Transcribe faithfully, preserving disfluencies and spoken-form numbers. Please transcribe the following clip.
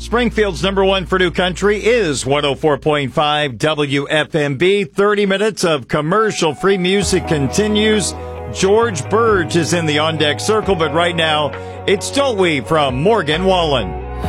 Springfield's number one for new country is one oh four point five W F M B. thirty minutes of commercial-free music continues. George Burge is in the on-deck circle, but right now, it's Don't We from Morgan Wallen.